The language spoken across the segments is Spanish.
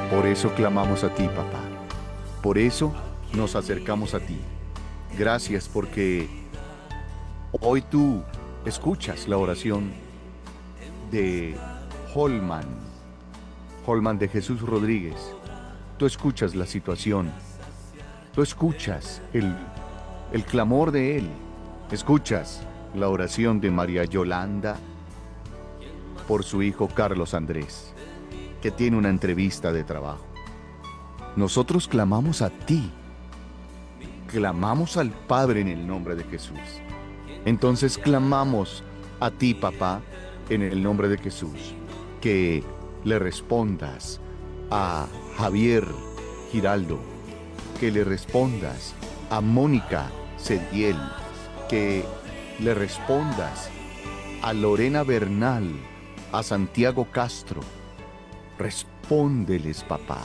Por eso clamamos a ti, papá. Por eso nos acercamos a ti. Gracias porque hoy tú escuchas la oración de Holman, Holman de Jesús Rodríguez. Tú escuchas la situación. Tú escuchas el clamor de él. Escuchas la oración de María Yolanda por su hijo Carlos Andrés, que tiene una entrevista de trabajo. Nosotros clamamos a ti, clamamos al Padre en el nombre de Jesús. Entonces clamamos a ti, papá, en el nombre de Jesús, que le respondas a Javier Giraldo, que le respondas a Mónica Cediel, que le respondas a Lorena Bernal, a Santiago Castro. Respóndeles, papá.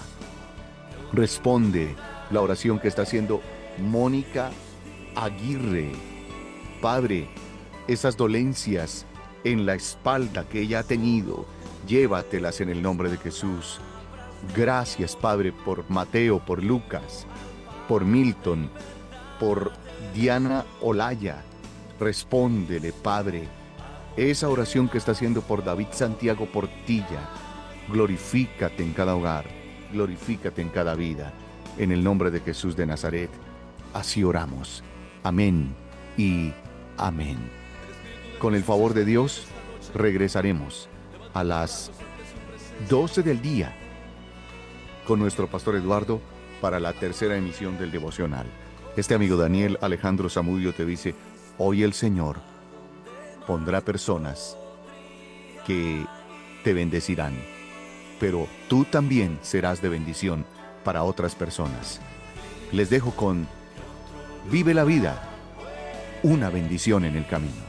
Responde la oración que está haciendo Mónica Aguirre. Padre, esas dolencias en la espalda que ella ha tenido, llévatelas en el nombre de Jesús. Gracias, Padre, por Mateo, por Lucas, por Milton, por Diana Olaya. Respóndele, Padre, esa oración que está haciendo por David Santiago Portilla. Glorifícate en cada hogar, glorifícate en cada vida. En el nombre de Jesús de Nazaret, así oramos. Amén y amén. Con el favor de Dios, regresaremos a las 12 del día con nuestro pastor Eduardo para la tercera emisión del devocional. Este amigo Daniel Alejandro Zamudio te dice, hoy el Señor pondrá personas que te bendecirán, pero tú también serás de bendición para otras personas. Les dejo con Vive la vida, una bendición en el camino.